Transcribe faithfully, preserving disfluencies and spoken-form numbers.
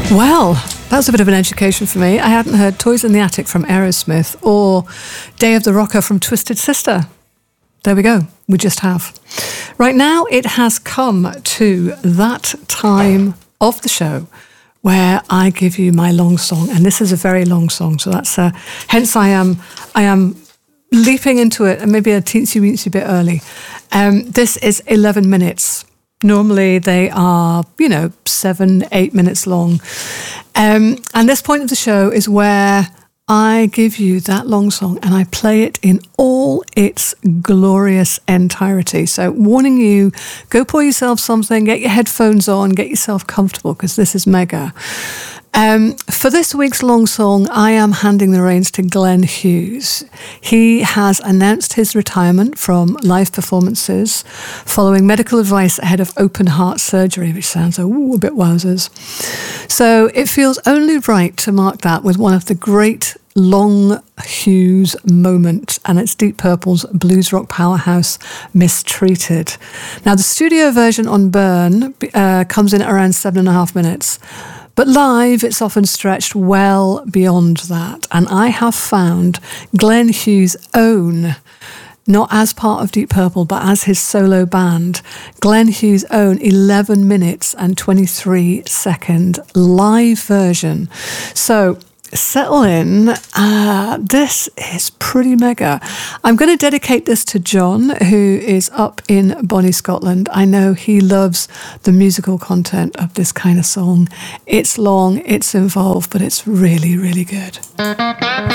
Well, that was a bit of an education for me. I hadn't heard Toys in the Attic from Aerosmith or Day of the Rocker from Twisted Sister. There we go. We just have. Right now, it has come to that time of the show where I give you my long song, and this is a very long song, so that's uh, hence I am I am leaping into it, and maybe a teensy weensy bit early. Um, this is eleven minutes. Normally they are, you know, seven, eight minutes long. Um, and this point of the show is where I give you that long song and I play it in all its glorious entirety. So warning you, go pour yourself something, get your headphones on, get yourself comfortable, because this is mega. Um, for this week's long song, I am handing the reins to Glenn Hughes. He has announced his retirement from live performances following medical advice ahead of open heart surgery, which sounds ooh, a bit wowzers. So it feels only right to mark that with one of the great long Hughes moments, and it's Deep Purple's blues rock powerhouse, Mistreated. Now, the studio version on Burn uh, comes in at around seven and a half minutes. But live, it's often stretched well beyond that. And I have found Glenn Hughes' own, not as part of Deep Purple, but as his solo band, Glenn Hughes' own eleven minutes and twenty-three second live version. So settle in. Uh, this is pretty mega. I'm going to dedicate this to John, who is up in Bonnie, Scotland. I know he loves the musical content of this kind of song. It's long, it's involved, but it's really, really good.